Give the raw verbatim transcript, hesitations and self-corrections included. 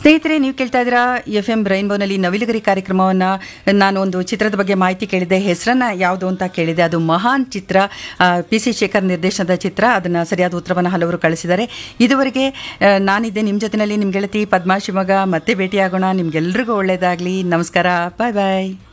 ಸ್ನೇಹಿತರೆ, ನೀವು ಕೇಳ್ತಾ ಇದ್ದೀರಾ ಎಫ್ ಎಂ ರೈನ್ಬೋನಲ್ಲಿ ನವಿಲುಗರಿ ಕಾರ್ಯಕ್ರಮವನ್ನು. ನಾನು ಒಂದು ಚಿತ್ರದ ಬಗ್ಗೆ ಮಾಹಿತಿ ಕೇಳಿದೆ, ಹೆಸರನ್ನ ಯಾವುದು ಅಂತ ಕೇಳಿದೆ. ಅದು ಮಹಾನ್ ಚಿತ್ರ, ಪಿ ಸಿ ಶೇಖರ್ ನಿರ್ದೇಶನದ ಚಿತ್ರ. ಅದನ್ನು ಸರಿಯಾದ ಉತ್ತರವನ್ನು ಹಲವರು ಕಳಿಸಿದ್ದಾರೆ. ಇದುವರೆಗೆ ನಾನಿದ್ದೆ ನಿಮ್ಮ ಜೊತೆಯಲ್ಲಿ, ನಿಮ್ಮ ಗೆಳತಿ ಪದ್ಮಾ ಶಿವಮೊಗ್ಗ. ಮತ್ತೆ ಭೇಟಿಯಾಗೋಣ. ನಿಮ್ಗೆಲ್ರಿಗೂ ಒಳ್ಳೆಯದಾಗಲಿ. ನಮಸ್ಕಾರ. ಬಾಯ್ ಬಾಯ್.